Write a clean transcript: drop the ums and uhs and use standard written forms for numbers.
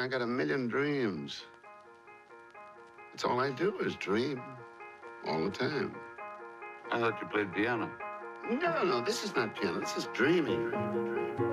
got a million dreams. That's all I do is dream. All the time. I thought you played piano. No, this is not piano. This is dreaming.